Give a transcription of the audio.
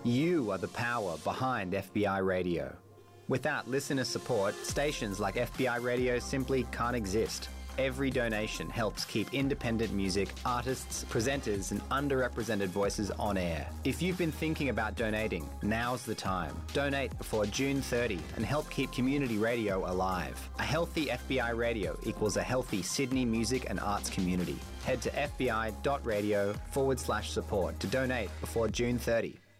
You are the power behind FBI Radio. Without listener support, stations like FBI Radio simply can't exist. Every donation helps keep independent music, artists, presenters, and underrepresented voices on air. If you've been thinking about donating, now's the time. Donate before June 30 and help keep community radio alive. A healthy FBI Radio equals a healthy Sydney music and arts community. Head to fbi.radio/support to donate before June 30.